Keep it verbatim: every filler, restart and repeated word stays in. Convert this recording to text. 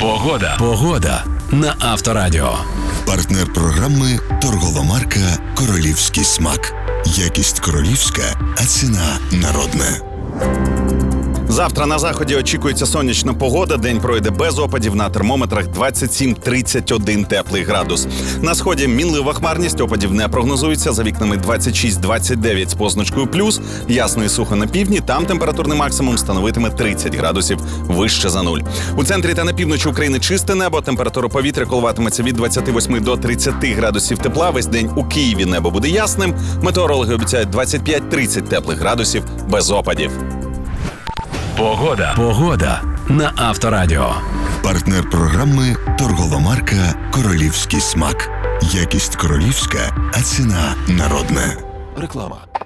Погода. Погода на Авторадіо. Партнер програми торгова марка «Королівський смак». Якість королівська, а ціна народна. Завтра на заході очікується сонячна погода. День пройде без опадів, на термометрах двадцять сім - тридцять один теплий градус. На сході мінлива хмарність, опадів не прогнозується. За вікнами двадцять шість - двадцять дев'ять з позначкою плюс. Ясно і сухо на півдні, там температурний максимум становитиме тридцять градусів вище за нуль. У центрі та на півночі України чисте небо, температура повітря коливатиметься від двадцяти восьми до тридцяти градусів тепла. Весь день у Києві небо буде ясним. Метеорологи обіцяють двадцять п'ять - тридцять теплих градусів без опадів. Погода. Погода на Авторадіо. Партнер програми торгова марка «Королівський смак». Якість королівська, а ціна народна. Реклама.